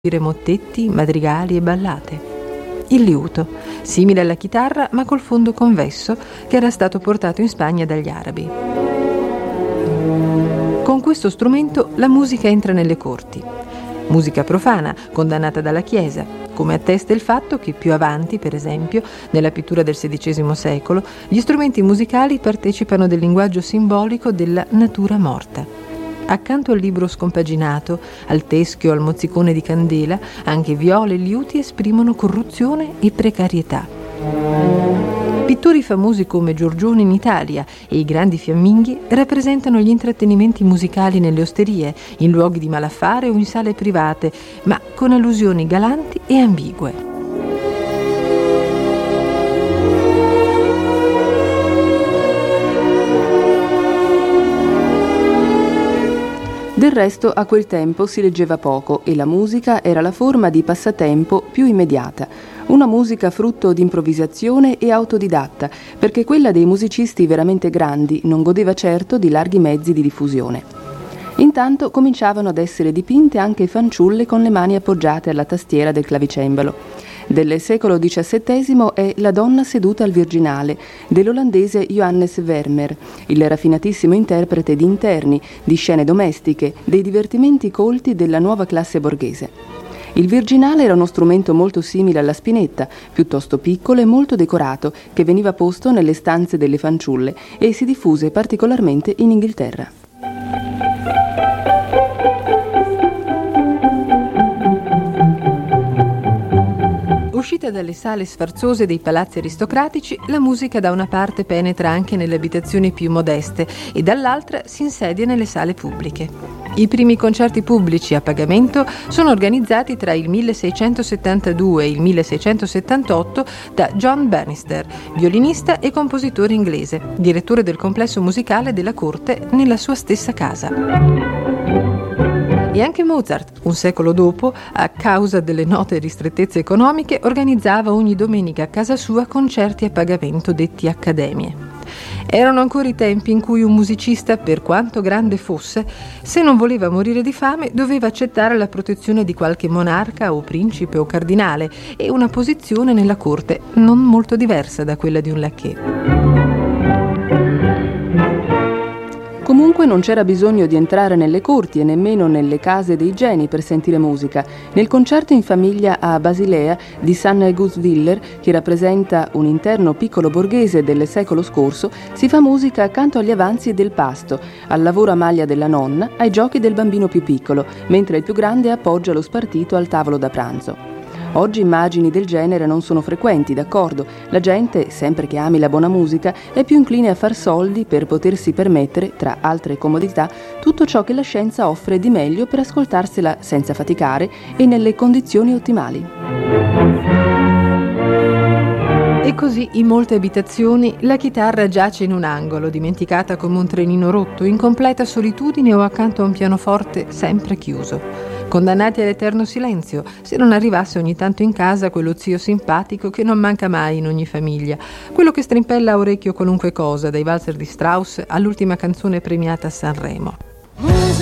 mottetti, madrigali e ballate. Il liuto, simile alla chitarra ma col fondo convesso, che era stato portato in Spagna dagli arabi. Con questo strumento la musica entra nelle corti. Musica profana, condannata dalla Chiesa, come attesta il fatto che più avanti, per esempio, nella pittura del XVI secolo, gli strumenti musicali partecipano del linguaggio simbolico della natura morta. Accanto al libro scompaginato, al teschio, al mozzicone di candela, anche viole e liuti esprimono corruzione e precarietà. Pittori famosi come Giorgione in Italia e i grandi fiamminghi rappresentano gli intrattenimenti musicali nelle osterie, in luoghi di malaffare o in sale private, ma con allusioni galanti e ambigue. Del resto, a quel tempo si leggeva poco e la musica era la forma di passatempo più immediata. Una musica frutto di improvvisazione e autodidatta, perché quella dei musicisti veramente grandi non godeva certo di larghi mezzi di diffusione. Intanto cominciavano ad essere dipinte anche fanciulle con le mani appoggiate alla tastiera del clavicembalo. Del secolo XVII è La donna seduta al Virginale, dell'olandese Johannes Vermeer, il raffinatissimo interprete di interni, di scene domestiche, dei divertimenti colti della nuova classe borghese. Il Virginale era uno strumento molto simile alla spinetta, piuttosto piccolo e molto decorato, che veniva posto nelle stanze delle fanciulle e si diffuse particolarmente in Inghilterra. Uscita dalle sale sfarzose dei palazzi aristocratici, la musica da una parte penetra anche nelle abitazioni più modeste e dall'altra si insedia nelle sale pubbliche. I primi concerti pubblici a pagamento sono organizzati tra il 1672 e il 1678 da John Bannister, violinista e compositore inglese, direttore del complesso musicale della corte nella sua stessa casa. E anche Mozart, un secolo dopo, a causa delle note ristrettezze economiche, organizzava ogni domenica a casa sua concerti a pagamento detti accademie. Erano ancora i tempi in cui un musicista, per quanto grande fosse, se non voleva morire di fame, doveva accettare la protezione di qualche monarca o principe o cardinale e una posizione nella corte non molto diversa da quella di un lacchè. Comunque non c'era bisogno di entrare nelle corti e nemmeno nelle case dei geni per sentire musica. Nel concerto in famiglia a Basilea di San Guswiller, che rappresenta un interno piccolo borghese del secolo scorso, si fa musica accanto agli avanzi del pasto, al lavoro a maglia della nonna, ai giochi del bambino più piccolo, mentre il più grande appoggia lo spartito al tavolo da pranzo. Oggi immagini del genere non sono frequenti, d'accordo. La gente, sempre che ami la buona musica, è più incline a far soldi per potersi permettere, tra altre comodità, tutto ciò che la scienza offre di meglio per ascoltarsela senza faticare e nelle condizioni ottimali. E così in molte abitazioni la chitarra giace in un angolo, dimenticata come un trenino rotto, in completa solitudine o accanto a un pianoforte sempre chiuso. Condannati all'eterno silenzio, se non arrivasse ogni tanto in casa quello zio simpatico che non manca mai in ogni famiglia, quello che strimpella a orecchio qualunque cosa, dai valzer di Strauss all'ultima canzone premiata a Sanremo.